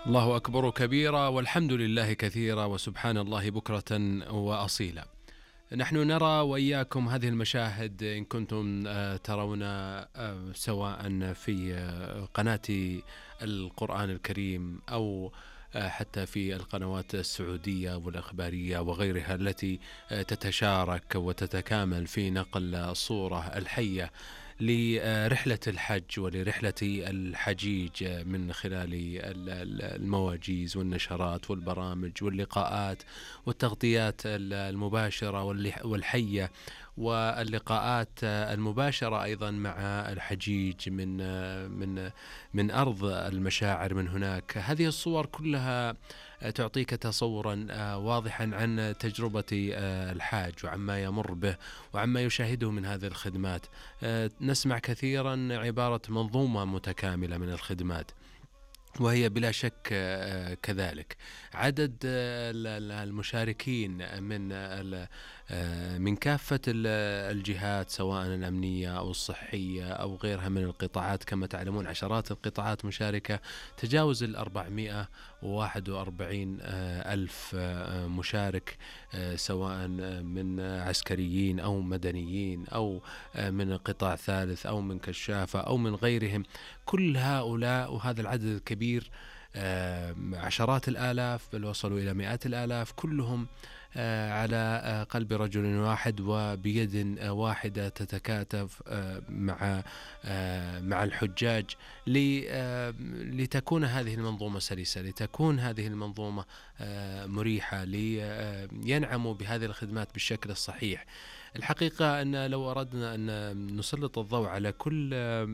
الله أكبر كبيرا والحمد لله كثيرا وسبحان الله بكرة وأصيلا. نحن نرى وإياكم هذه المشاهد إن كنتم ترون سواء في قناة القرآن الكريم أو حتى في القنوات السعودية والإخبارية وغيرها التي تتشارك وتتكامل في نقل الصورة الحية لرحلة الحج ولرحلة الحجيج من خلال المواجيز والنشرات والبرامج واللقاءات والتغطيات المباشرة والحية واللقاءات المباشرة أيضا مع الحجيج من أرض المشاعر من هناك. هذه الصور كلها تعطيك تصورا واضحا عن تجربة الحاج وعما يمر به وعما يشاهده من هذه الخدمات. نسمع كثيرا عبارة منظومة متكاملة من الخدمات، وهي بلا شك كذلك. عدد المشاركين من كافة الجهات سواء الأمنية أو الصحية أو غيرها من القطاعات، كما تعلمون عشرات القطاعات مشاركة، تجاوز 441 ألف مشارك، سواء من عسكريين أو مدنيين أو من قطاع ثالث أو من كشافة أو من غيرهم. كل هؤلاء وهذا العدد الكبير، عشرات الآلاف بل وصلوا إلى مئات الآلاف، كلهم على قلب رجل واحد وبيد واحدة تتكاتف مع الحجاج لتكون هذه المنظومة سلسة، لتكون هذه المنظومة مريحة، لينعموا بهذه الخدمات بالشكل الصحيح. الحقيقة أن لو أردنا أن نسلط الضوء على كل